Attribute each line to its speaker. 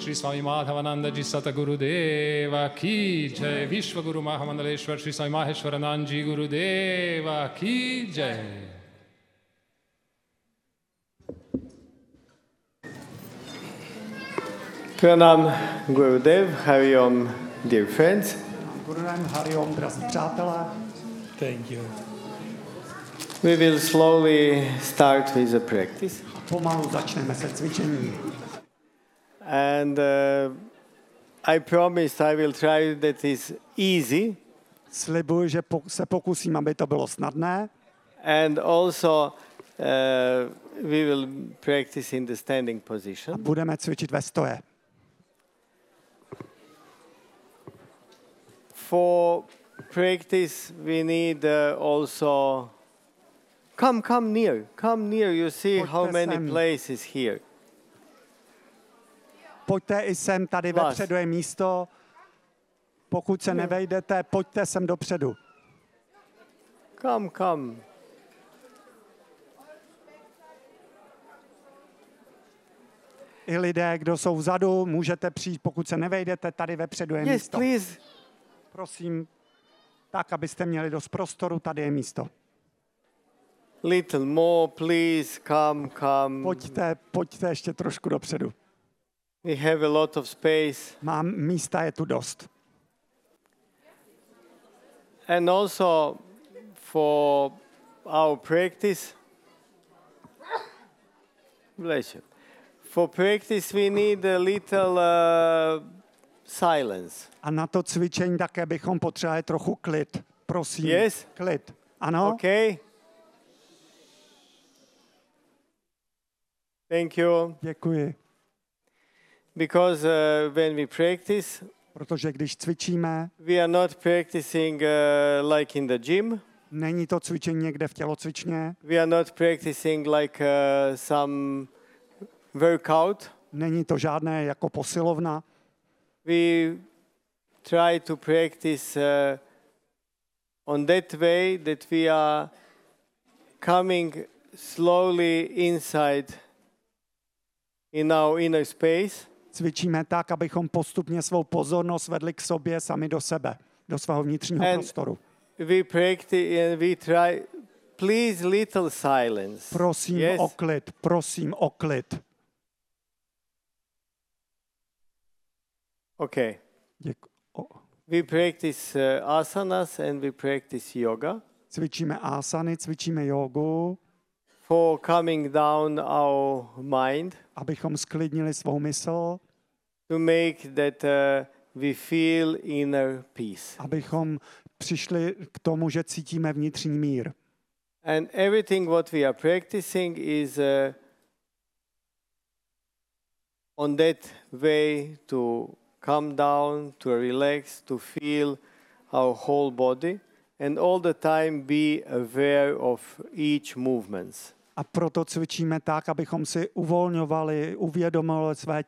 Speaker 1: Shri Swami Madhavananda Ji Satguru Deva Ki Jai, Vishwaguru Mahamandaleshwar Shri Swami Maheshwaranand Ji Guru Deva Ki Jai.
Speaker 2: Pranam Gurudev, Hari Om, dear friends.
Speaker 3: Gurudev, Hari Om, drazí přátelé.
Speaker 4: Thank you.
Speaker 2: We will slowly start with the practice.
Speaker 3: Pomalu začneme se cvičení.
Speaker 2: And I promise I will try that is easy.
Speaker 3: Slibuji, že se pokusím, aby to bylo snadné.
Speaker 2: And also we will practice in the standing
Speaker 3: A
Speaker 2: position.
Speaker 3: budeme cvičit ve stoje.
Speaker 2: For practice we need also come near. You see how
Speaker 3: Pojďte
Speaker 2: many
Speaker 3: sem.
Speaker 2: places here.
Speaker 3: Pojďte i sem, tady vepředu je místo. Pokud se nevejdete, pojďte sem dopředu.
Speaker 2: Come.
Speaker 3: I lidé, kdo jsou vzadu, můžete přijít, pokud se nevejdete, tady vepředu je
Speaker 2: Yes,
Speaker 3: místo.
Speaker 2: please.
Speaker 3: Prosím, tak, abyste měli dost prostoru, tady je místo.
Speaker 2: Little more, please. Come.
Speaker 3: Pojďte ještě trošku dopředu.
Speaker 2: We have a lot of space.
Speaker 3: Místa je tu dost.
Speaker 2: And also for our practice, bless you. For practice we need a little silence.
Speaker 3: A na to cvičení také bychom potřebovali trochu klid. Prosím.
Speaker 2: Yes?
Speaker 3: Klid. Ano?
Speaker 2: Okay? Thank you.
Speaker 3: Děkuji.
Speaker 2: Because when we practice,
Speaker 3: Protože když cvičíme,
Speaker 2: we are not practicing like in the gym.
Speaker 3: není to cvičení někde v tělocvičně,
Speaker 2: We are not practicing like some workout.
Speaker 3: není to žádné jako posilovna.
Speaker 2: We try to practice on that way that we are coming slowly inside in our inner space.
Speaker 3: Cvičíme tak, abychom postupně svou pozornost vedli k sobě sami do sebe, do svého vnitřního prostoru.
Speaker 2: We practice and we try, please, little silence.
Speaker 3: Prosím
Speaker 2: Yes?
Speaker 3: o klid.
Speaker 2: Okay.
Speaker 3: Děkuji.
Speaker 2: We practice asanas and we practice yoga
Speaker 3: Cvičíme asany, cvičíme jogu,
Speaker 2: for coming down our mind
Speaker 3: abychom sklidnili svou mysl,
Speaker 2: to make that we feel inner peace.
Speaker 3: abychom přišli k tomu, že cítíme vnitřní mír.
Speaker 2: And everything what we are practicing is on that way to come down, to relax, to feel our whole body, and all the time be aware of each movements.
Speaker 3: A proto cvičíme tak, abychom si uvolňovali, uvědomovali své